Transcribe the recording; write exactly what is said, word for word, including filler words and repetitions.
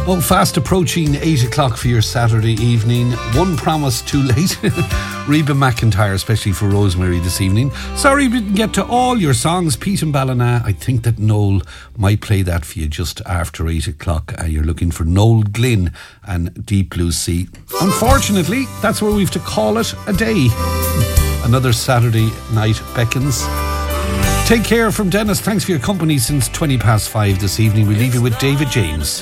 Oh, fast approaching eight o'clock for your Saturday evening. One promise too late. Reba McEntire, especially for Rosemary this evening. Sorry we didn't get to all your songs. Pete and Ballina, I think that Noel might play that for you just after eight o'clock. Uh, you're looking for Noel Glynn and Deep Blue Sea. Unfortunately, that's where we have to call it a day. Another Saturday night beckons. Take care from Dennis. Thanks for your company since twenty past five this evening. We leave you with David James.